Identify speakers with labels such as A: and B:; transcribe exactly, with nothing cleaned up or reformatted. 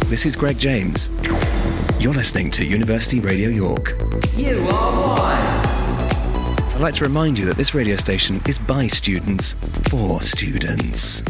A: this is Greg James. You're listening to University Radio York.
B: You are one.
A: I'd like to remind you that this radio station is by students, for students.